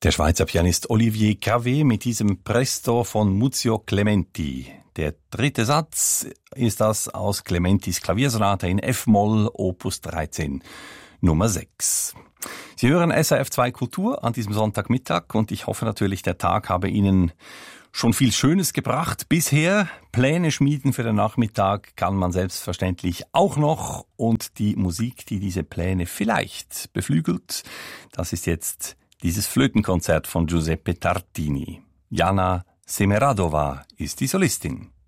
Der Schweizer Pianist Olivier Cavé mit diesem Presto von Muzio Clementi. Der dritte Satz ist das aus Clementis Klaviersonate in F-Moll, Opus 13, Nummer 6. Sie hören SRF 2 Kultur an diesem Sonntagmittag und ich hoffe natürlich, der Tag habe Ihnen schon viel Schönes gebracht bisher. Pläne schmieden für den Nachmittag kann man selbstverständlich auch noch und die Musik, die diese Pläne vielleicht beflügelt, das ist jetzt dieses Flötenkonzert von Giuseppe Tartini. Jana Semeradova ist die Solistin.